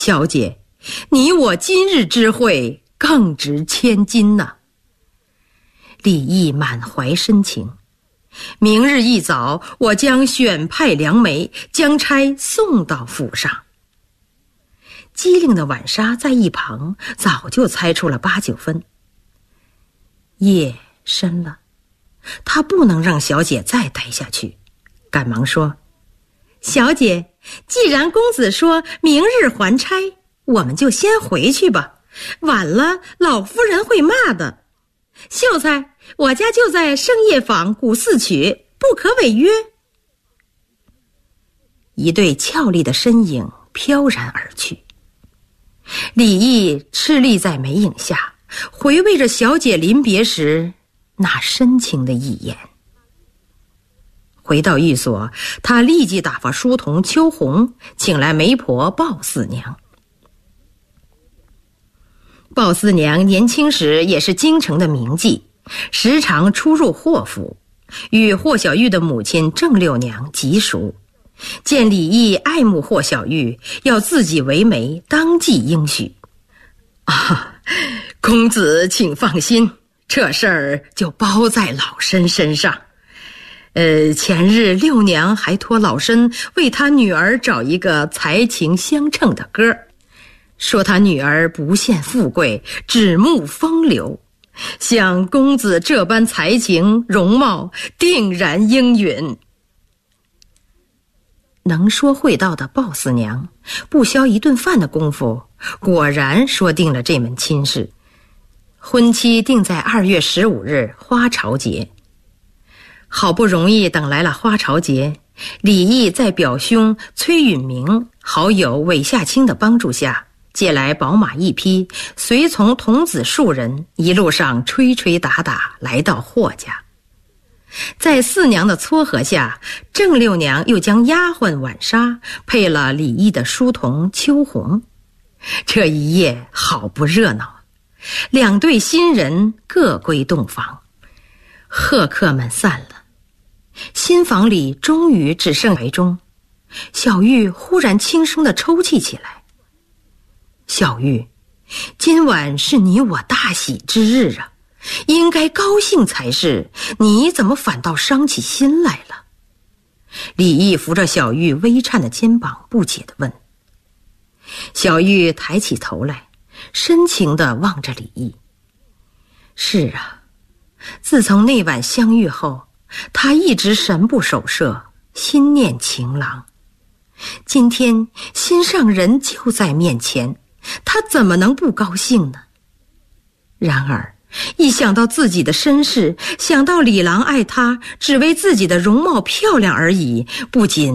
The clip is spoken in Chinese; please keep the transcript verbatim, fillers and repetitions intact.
小姐，你我今日之会，更值千金呐。李益满怀深情，明日一早，我将选派良媒，将差送到府上。机灵的婉莎在一旁早就猜出了八九分。夜深了，他不能让小姐再待下去，赶忙说：小姐，既然公子说明日还差，我们就先回去吧，晚了老夫人会骂的。秀才，我家就在圣业坊古寺曲，不可违约。一对俏丽的身影飘然而去，李益痴立在梅影下，回味着小姐临别时那深情的一眼。回到寓所，他立即打发书童秋红请来媒婆鲍四娘。鲍四娘年轻时也是京城的名妓，时常出入霍府，与霍小玉的母亲郑六娘极熟。见李益爱慕霍小玉，要自己为媒，当即应许。啊，公子请放心，这事儿就包在老身身上。呃，前日六娘还托老身为他女儿找一个才情相称的歌，说他女儿不羡富贵，只慕风流，像公子这般才情容貌，定然应允。能说会道的鲍四娘，不消一顿饭的功夫，果然说定了这门亲事。婚期定在二月十五日花朝节。好不容易等来了花朝节，李益在表兄崔允明、好友韦夏清的帮助下，借来宝马一匹，随从童子数人，一路上吹吹打打来到霍家。在四娘的撮合下，郑六娘又将丫鬟婉莎配了李益的书童秋红。这一夜好不热闹，两对新人各归洞房，贺客们散了。新房里终于只剩怀中，小玉忽然轻声地抽泣起来。小玉，今晚是你我大喜之日啊，应该高兴才是，你怎么反倒伤起心来了？李益扶着小玉微颤的肩膀，不解地问。小玉抬起头来，深情地望着李益。是啊，自从那晚相遇后，他一直神不守舍，心念情郎。今天心上人就在面前，他怎么能不高兴呢？然而一想到自己的身世，想到李郎爱他只为自己的容貌漂亮而已，不仅